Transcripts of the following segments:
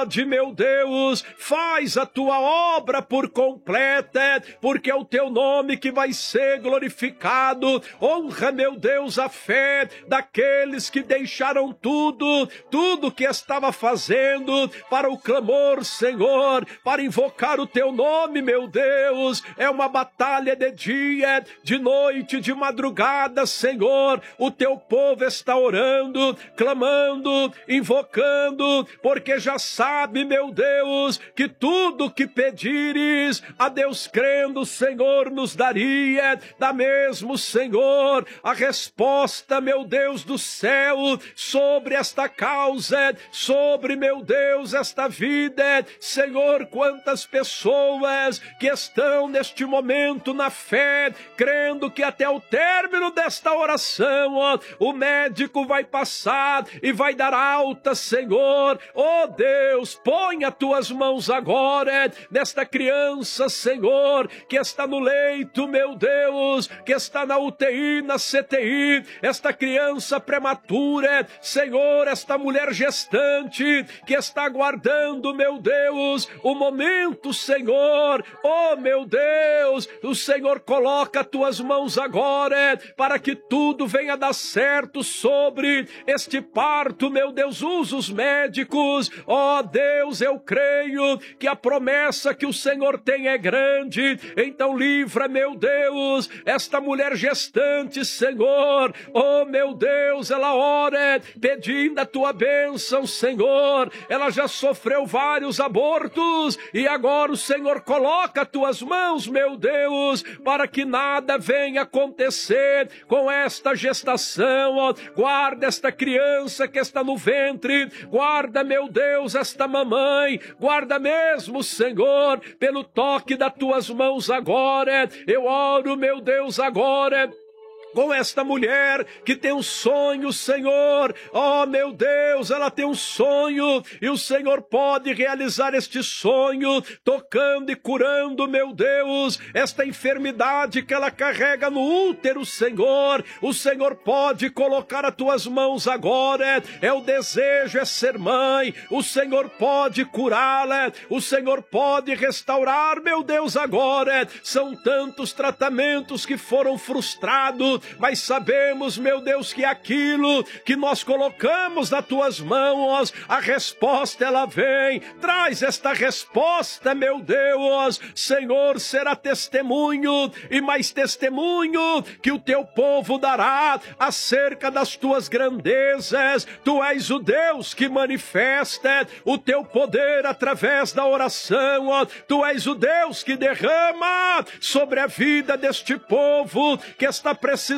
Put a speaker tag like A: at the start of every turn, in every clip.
A: pode, meu Deus, faz a tua obra por completa, porque é o teu nome que vai ser glorificado. Honra, meu Deus, a fé daqueles que deixaram tudo que estava fazendo para o clamor, Senhor, para invocar o teu nome, meu Deus. É uma batalha de dia, de noite, de madrugada, Senhor. O teu povo está orando, clamando, invocando, porque já sabe, meu Deus, que tudo que pedires, a Deus crendo, o Senhor nos daria. Dá mesmo, Senhor, a resposta, meu Deus do céu, sobre esta causa, sobre, meu Deus, esta vida. Senhor, quantas pessoas que estão neste momento na fé, crendo que até o término desta oração, o médico vai passar e vai dar alta, Senhor. Oh Deus, põe as tuas mãos agora nesta criança, Senhor, que está no leito, meu Deus, que está na UTI, na CTI, esta criança prematura, Senhor, esta mulher gestante que está aguardando, meu Deus, o momento, Senhor. Oh meu Deus, o Senhor coloca as tuas mãos agora para que tudo venha dar certo sobre este parto, meu Deus. Usa os médicos. Oh Deus, eu creio que a promessa que o Senhor tem é grande. Então livra, meu Deus, esta mulher gestante, Senhor. Oh meu Deus, ela ora pedindo a tua bênção, Senhor. Ela já sofreu vários abortos e agora o Senhor coloca as tuas mãos, meu Deus, para que nada venha acontecer com esta gestação. Oh, guarda esta criança que está no ventre, guarda, meu Deus, esta mamãe, guarda mesmo, Senhor, pelo toque das tuas mãos agora. Eu oro, meu Deus, agora com esta mulher que tem um sonho, Senhor. Oh, meu Deus, ela tem um sonho e o Senhor pode realizar este sonho, tocando e curando, meu Deus, esta enfermidade que ela carrega no útero, Senhor. O Senhor pode colocar as tuas mãos agora. É o desejo, é ser mãe. O Senhor pode curá-la. O Senhor pode restaurar, meu Deus, agora. São tantos tratamentos que foram frustrados, mas sabemos, meu Deus, que aquilo que nós colocamos nas tuas mãos, a resposta ela vem. Traz esta resposta, meu Deus. Senhor, será testemunho e mais testemunho que o teu povo dará acerca das tuas grandezas. Tu és o Deus que manifesta o teu poder através da oração. Tu és o Deus que derrama sobre a vida deste povo que está precisando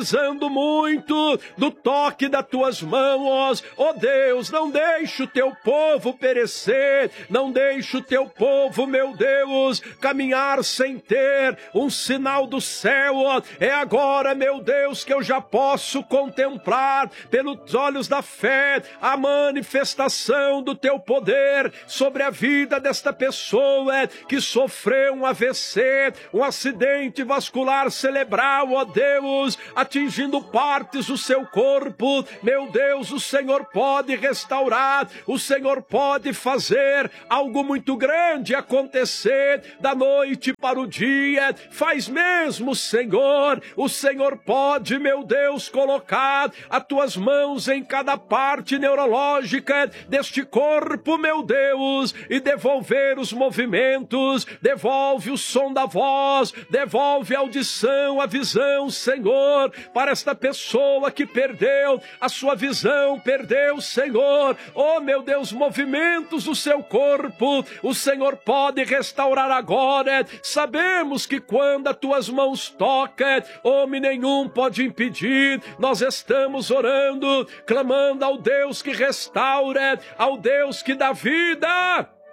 A: muito do toque das tuas mãos. Oh Deus, não deixe o teu povo perecer, não deixe o teu povo, meu Deus, caminhar sem ter um sinal do céu. É agora, meu Deus, que eu já posso contemplar pelos olhos da fé a manifestação do teu poder sobre a vida desta pessoa que sofreu um AVC, um acidente vascular cerebral, ó Deus, atingindo partes do seu corpo. Meu Deus, o Senhor pode restaurar, o Senhor pode fazer algo muito grande acontecer da noite para o dia. Faz mesmo, Senhor. O Senhor pode, meu Deus, colocar as tuas mãos em cada parte neurológica deste corpo, meu Deus, e devolver os movimentos, devolve o som da voz, devolve a audição, a visão, Senhor, para esta pessoa que perdeu a sua visão, perdeu, Senhor, oh meu Deus, movimentos do seu corpo, o Senhor pode restaurar agora. Sabemos que quando as tuas mãos tocam, homem nenhum pode impedir. Nós estamos orando, clamando ao Deus que restaura, ao Deus que dá vida.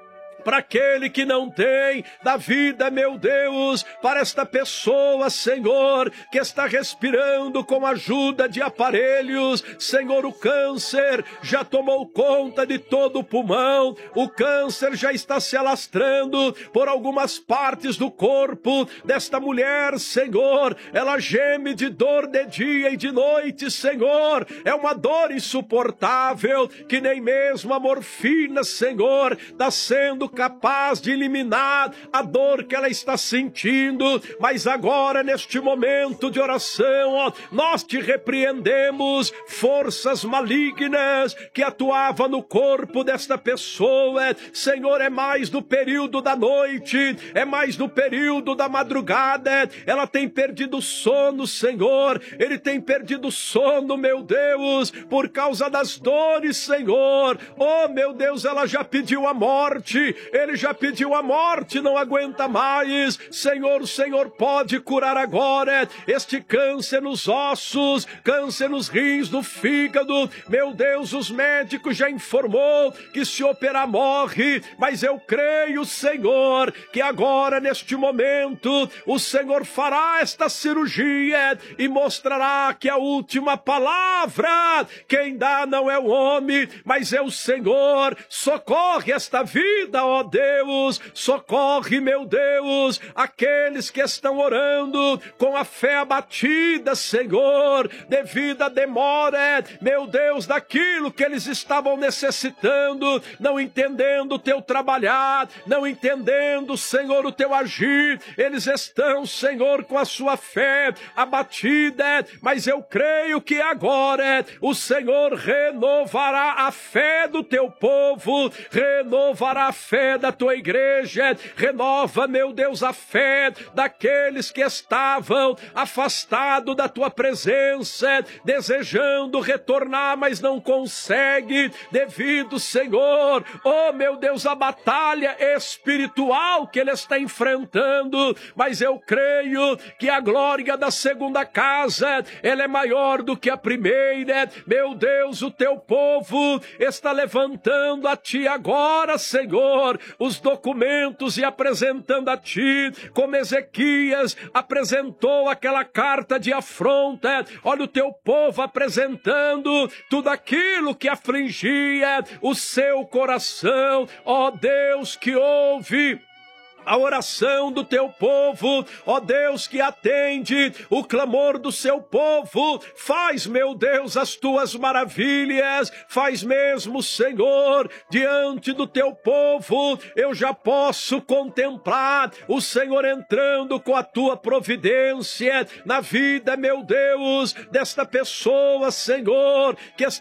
A: para aquele que não tem, dá vida, meu Deus, para esta pessoa, Senhor, que está respirando com a ajuda de aparelhos. Senhor, o câncer já tomou conta de todo o pulmão, o câncer já está se alastrando por algumas partes do corpo desta mulher, Senhor. Ela geme de dor de dia e de noite, Senhor. É uma dor insuportável que nem mesmo a morfina, Senhor, está sendo capaz de eliminar a dor que ela está sentindo. Mas agora, neste momento de oração, ó, nós te repreendemos, forças malignas que atuavam no corpo desta pessoa. Senhor, é mais no período da noite, é mais no período da madrugada. Ela tem perdido o sono, Senhor. Ele tem perdido o sono, meu Deus, por causa das dores, Senhor. Oh, meu Deus, ela já pediu a morte. Ele já pediu a morte, não aguenta mais. Senhor, o Senhor pode curar agora este câncer nos ossos, câncer nos rins, no fígado. Meu Deus, os médicos já informou que se operar morre, mas eu creio, Senhor, que agora, neste momento, o Senhor fará esta cirurgia e mostrará que a última palavra quem dá não é o homem, mas é o Senhor. Socorre esta vida, ó Deus, socorre, meu Deus, aqueles que estão orando com a fé abatida, Senhor, devido à demora, meu Deus, daquilo que eles estavam necessitando, não entendendo o teu trabalhar, não entendendo, Senhor, o teu agir. Eles estão, Senhor, com a sua fé abatida, mas eu creio que agora o Senhor renovará a fé do teu povo, renovará a fé da tua igreja, renova, meu Deus, a fé daqueles que estavam afastados da tua presença, desejando retornar, mas não consegue, devido, Senhor, oh meu Deus, a batalha espiritual que ele está enfrentando. Mas eu creio que a glória da segunda casa, ela é maior do que a primeira. Meu Deus, o teu povo está levantando a ti agora, Senhor, os documentos e apresentando a ti, como Ezequias apresentou aquela carta de afronta. Olha o teu povo apresentando tudo aquilo que afligia o seu coração. Ó Deus, que ouve a oração do teu povo, ó Deus, que atende o clamor do seu povo. Faz, meu Deus, as tuas maravilhas, faz mesmo, Senhor, diante do teu povo. Eu já posso contemplar o Senhor entrando com a tua providência na vida, meu Deus, desta pessoa, Senhor, que está